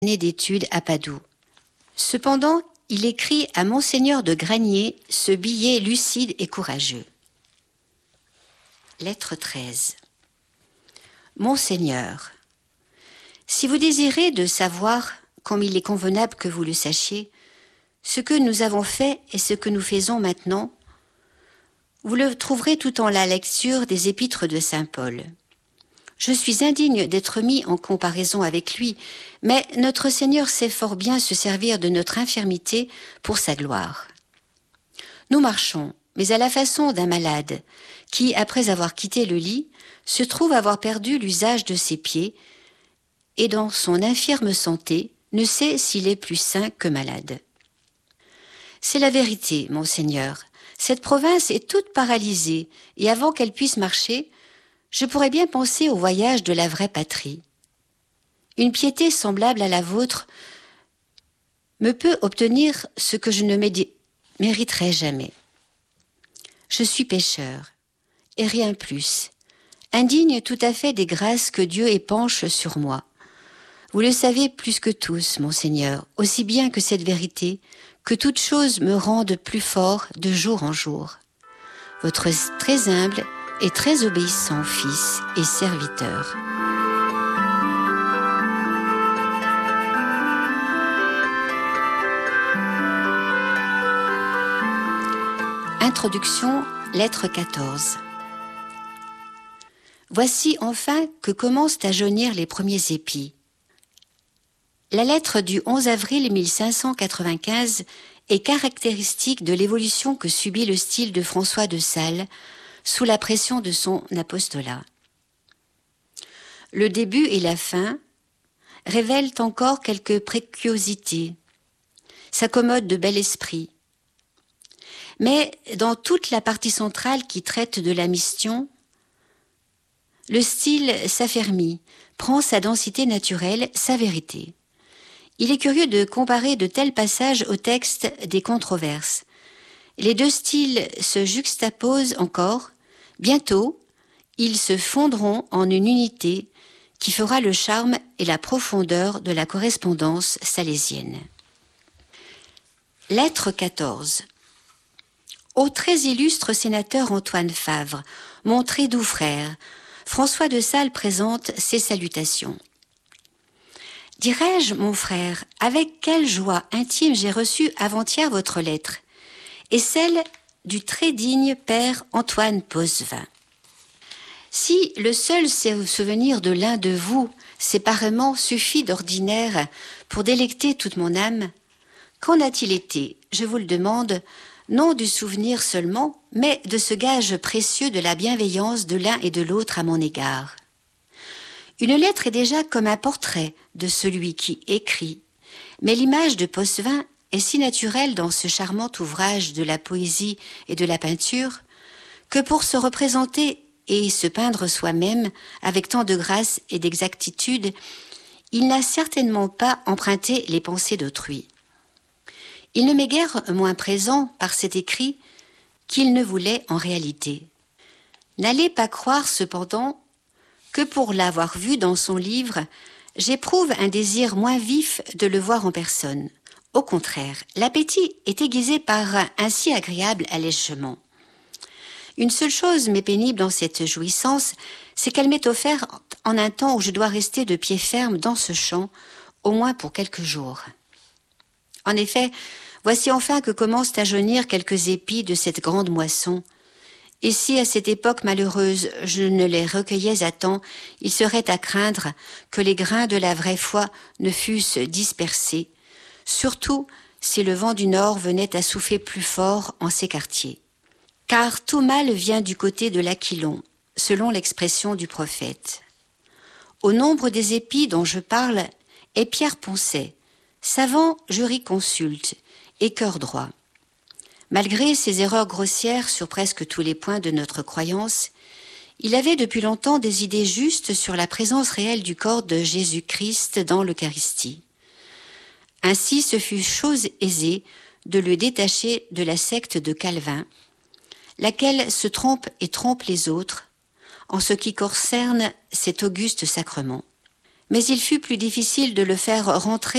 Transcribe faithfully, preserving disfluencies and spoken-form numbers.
année d'études à Padoue. Cependant, il écrit à Monseigneur de Granier ce billet lucide et courageux. Lettre treize. Monseigneur, si vous désirez de savoir, comme il est convenable que vous le sachiez, ce que nous avons fait et ce que nous faisons maintenant, vous le trouverez tout en la lecture des épîtres de saint Paul. Je suis indigne d'être mis en comparaison avec lui, mais notre Seigneur sait fort bien se servir de notre infirmité pour sa gloire. Nous marchons, mais à la façon d'un malade, qui, après avoir quitté le lit, se trouve avoir perdu l'usage de ses pieds, et dans son infirme santé, ne sait s'il est plus sain que malade. C'est la vérité, Monseigneur. Cette province est toute paralysée, et avant qu'elle puisse marcher, je pourrais bien penser au voyage de la vraie patrie. Une piété semblable à la vôtre me peut obtenir ce que je ne mériterai jamais. Je suis pécheur, et rien plus, indigne tout à fait des grâces que Dieu épanche sur moi. Vous le savez plus que tous, Monseigneur, aussi bien que cette vérité, que toute chose me rende plus fort de jour en jour. Votre très humble et très obéissant fils et serviteur. Introduction, lettre quatorze. Voici enfin que commencent à jaunir les premiers épis. La lettre du onze avril mille cinq cent quatre-vingt-quinze est caractéristique de l'évolution que subit le style de François de Sales sous la pression de son apostolat. Le début et la fin révèlent encore quelques préciosités, s'accommodent de bel esprit. Mais dans toute la partie centrale qui traite de la mission, le style s'affermit, prend sa densité naturelle, sa vérité. Il est curieux de comparer de tels passages au texte des controverses. Les deux styles se juxtaposent encore. Bientôt, ils se fondront en une unité qui fera le charme et la profondeur de la correspondance salésienne. Lettre quatorze. Au très illustre sénateur Antoine Favre, mon très doux frère, François de Sales présente ses salutations. Dirais-je, mon frère, avec quelle joie intime j'ai reçu avant-hier votre lettre, et celle du très digne père Antoine Possevin. Si le seul souvenir de l'un de vous séparément suffit d'ordinaire pour délecter toute mon âme, qu'en a-t-il été, je vous le demande, non du souvenir seulement, mais de ce gage précieux de la bienveillance de l'un et de l'autre à mon égard. Une lettre est déjà comme un portrait de celui qui écrit, mais l'image de Possevin est si naturelle dans ce charmant ouvrage de la poésie et de la peinture, que pour se représenter et se peindre soi-même avec tant de grâce et d'exactitude, il n'a certainement pas emprunté les pensées d'autrui. Il ne m'est guère moins présent par cet écrit qu'il ne voulait en réalité. N'allez pas croire cependant que pour l'avoir vu dans son livre, j'éprouve un désir moins vif de le voir en personne. Au contraire, l'appétit est aiguisé par un si agréable allègement. Une seule chose m'est pénible dans cette jouissance, c'est qu'elle m'est offerte en un temps où je dois rester de pied ferme dans ce champ, au moins pour quelques jours. En effet, voici enfin que commencent à jaunir quelques épis de cette grande moisson. Et si à cette époque malheureuse je ne les recueillais à temps, il serait à craindre que les grains de la vraie foi ne fussent dispersés, surtout si le vent du nord venait à souffler plus fort en ces quartiers. Car tout mal vient du côté de l'Aquilon, selon l'expression du prophète. Au nombre des épis dont je parle est Pierre Poncet, savant jurisconsulte et cœur droit. Malgré ses erreurs grossières sur presque tous les points de notre croyance, il avait depuis longtemps des idées justes sur la présence réelle du corps de Jésus-Christ dans l'Eucharistie. Ainsi, ce fut chose aisée de le détacher de la secte de Calvin, laquelle se trompe et trompe les autres en ce qui concerne cet auguste sacrement. mais il fut plus difficile de le faire rentrer